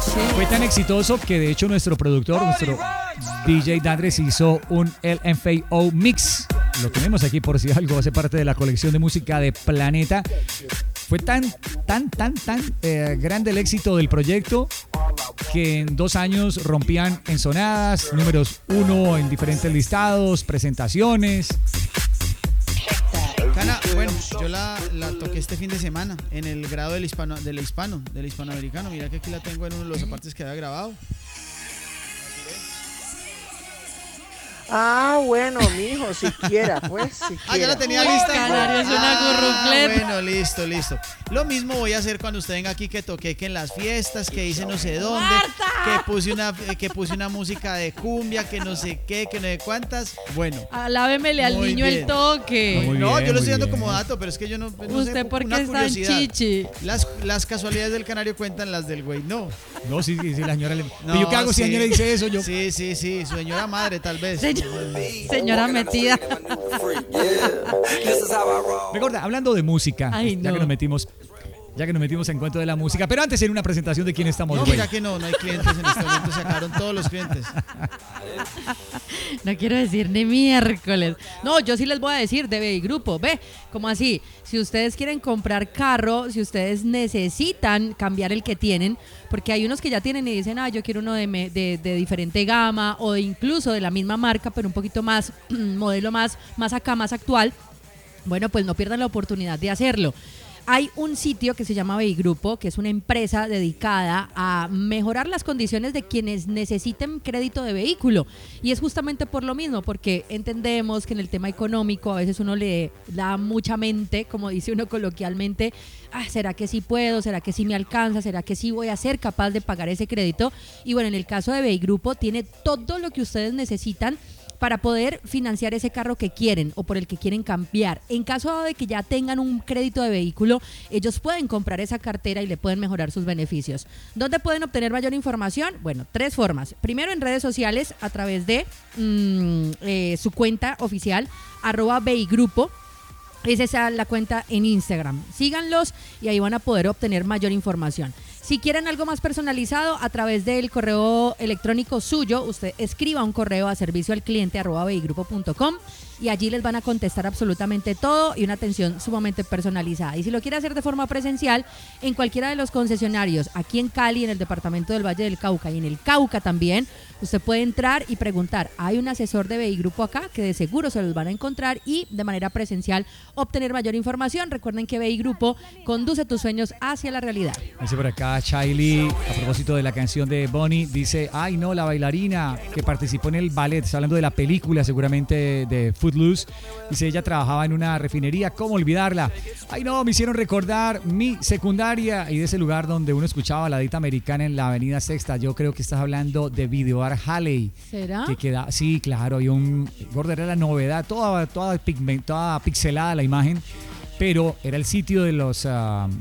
Fue tan exitoso que de hecho nuestro productor, nuestro DJ Dandres hizo un LMFAO Mix. Lo tenemos aquí por si algo hace parte de la colección de música de Planeta. Fue tan grande el éxito del proyecto que en 2 años rompían en sonadas, números 1 en diferentes listados, presentaciones. Cana, bueno, yo la toqué este fin de semana en el grado del hispanoamericano. Mira que aquí la tengo en uno de los apartes que había grabado. Ah, bueno, mijo, siquiera, pues, siquiera. Ah, ya la tenía lista. Canario es una gurrufleta. Bueno, listo. Lo mismo voy a hacer cuando usted venga aquí, que toqué que en las fiestas, que hice no sé dónde, que puse una música de cumbia, que no sé qué, que no sé cuántas. Bueno. Alábemele al niño el toque. No, yo lo estoy dando como dato, pero es que yo no ¿Usted sé, por una qué es tan curiosidad. chichi? Las casualidades del Canario cuentan, las del güey no. No, sí, la señora le... No, ¿Yo qué hago si la señora dice eso? Yo... Sí, su señora madre tal vez. Señora metida. Recuerda, hablando de música, Ay, no. ya que nos metimos en cuento de la música, pero antes en una presentación de quién estamos, No, güey. mira que no hay clientes en este momento, se acabaron todos los clientes. No quiero decir ni miércoles. No, yo sí les voy a decir de BI Grupo. Ve, ¿cómo así? Si ustedes quieren comprar carro, si ustedes necesitan cambiar el que tienen, porque hay unos que ya tienen y dicen, yo quiero uno de diferente gama o incluso de la misma marca, pero un poquito más, modelo más acá, más actual. Bueno, pues no pierdan la oportunidad de hacerlo. Hay un sitio que se llama BI Grupo, que es una empresa dedicada a mejorar las condiciones de quienes necesiten crédito de vehículo. Y es justamente por lo mismo, porque entendemos que en el tema económico a veces uno le da mucha mente, como dice uno coloquialmente, ¿será que sí puedo? ¿Será que sí me alcanza? ¿Será que sí voy a ser capaz de pagar ese crédito? Y bueno, en el caso de BI Grupo tiene todo lo que ustedes necesitan para poder financiar ese carro que quieren o por el que quieren cambiar. En caso de que ya tengan un crédito de vehículo, ellos pueden comprar esa cartera y le pueden mejorar sus beneficios. ¿Dónde pueden obtener mayor información? Bueno, 3 formas. Primero, en redes sociales, a través de su cuenta oficial, @BIGrupo. Esa es la cuenta en Instagram. Síganlos y ahí van a poder obtener mayor información. Si quieren algo más personalizado, a través del correo electrónico suyo, usted escriba un correo a servicioalcliente@bigrupo.com y allí les van a contestar absolutamente todo y una atención sumamente personalizada. Y si lo quiere hacer de forma presencial, en cualquiera de los concesionarios, aquí en Cali, en el departamento del Valle del Cauca y en el Cauca también, usted puede entrar y preguntar. Hay un asesor de BI Grupo acá que de seguro se los van a encontrar y de manera presencial obtener mayor información. Recuerden que BI Grupo conduce tus sueños hacia la realidad. Dice por acá Chailey, a propósito de la canción de Bonnie, dice, ay no, la bailarina que participó en el ballet, está hablando de la película seguramente de Footloose, dice, ella trabajaba en una refinería, ¿cómo olvidarla? Ay no, me hicieron recordar mi secundaria y de ese lugar donde uno escuchaba baladita americana en la avenida Sexta. Yo creo que estás hablando de Videobar Halley. ¿Será? Que queda, sí, claro, hay gordo, era la novedad, toda pixelada la imagen. Pero era el sitio de los